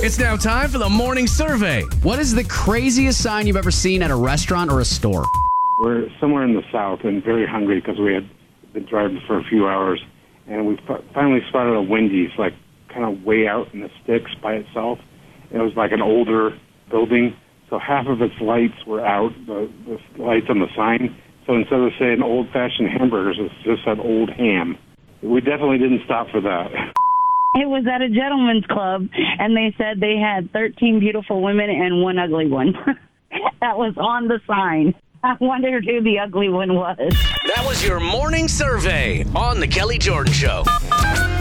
It's now time for the morning survey. What is the craziest sign you've ever seen at a restaurant or a store? We're somewhere in the south and very hungry because we had been driving for a few hours. And we finally spotted a Wendy's, like, kind of way out in the sticks by itself. And it was like an older building, so half of its lights were out, the lights on the sign. So instead of saying old-fashioned hamburgers, it just said old ham. We definitely didn't stop for that. It was at a gentleman's club, and they said they had 13 beautiful women and one ugly one. That was on the sign. I wondered who the ugly one was. That was your morning survey on The Kelly Jordan Show.